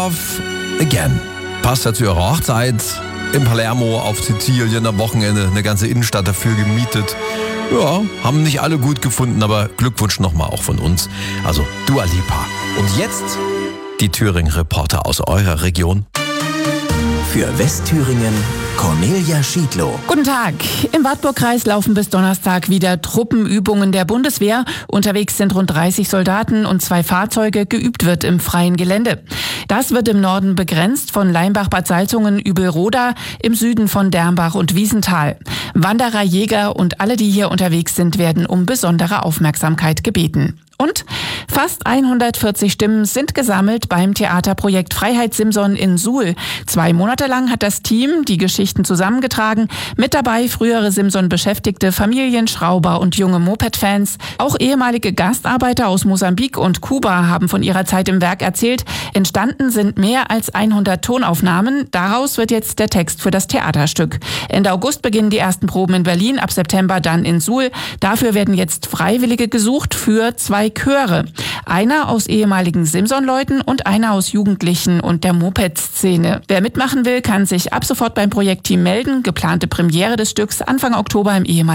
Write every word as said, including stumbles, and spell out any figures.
Again. Passt ja zu ihrer Hochzeit in Palermo auf Sizilien am Wochenende. Eine ganze Innenstadt dafür gemietet. Ja, haben nicht alle gut gefunden, aber Glückwunsch nochmal auch von uns. Also Dua Lipa. Und jetzt die Thüringen-Reporter aus eurer Region. Für Westthüringen Cornelia Schiedlow. Guten Tag. Im Wartburgkreis laufen bis Donnerstag wieder Truppenübungen der Bundeswehr. Unterwegs sind rund dreißig Soldaten und zwei Fahrzeuge. Geübt wird im freien Gelände. Das wird im Norden begrenzt von Leimbach-Bad Salzungen, Übelroda, im Süden von Dermbach und Wiesenthal. Wanderer, Jäger und alle, die hier unterwegs sind, werden um besondere Aufmerksamkeit gebeten. Und fast hundertvierzig Stimmen sind gesammelt beim Theaterprojekt Freiheit Simson in Suhl. Zwei Monate lang hat das Team die Geschichten zusammengetragen. Mit dabei frühere Simson-Beschäftigte, Familien, Schrauber und junge Moped-Fans. Auch ehemalige Gastarbeiter aus Mosambik und Kuba haben von ihrer Zeit im Werk erzählt. Entstanden sind mehr als hundert Tonaufnahmen. Daraus wird jetzt der Text für das Theaterstück. Ende August beginnen die ersten Proben in Berlin, ab September dann in Suhl. Dafür werden jetzt Freiwillige gesucht für zwei Chöre. Einer aus ehemaligen Simson-Leuten und einer aus Jugendlichen und der Moped-Szene. Wer mitmachen will, kann sich ab sofort beim Projektteam melden. Geplante Premiere des Stücks Anfang Oktober im ehemaligen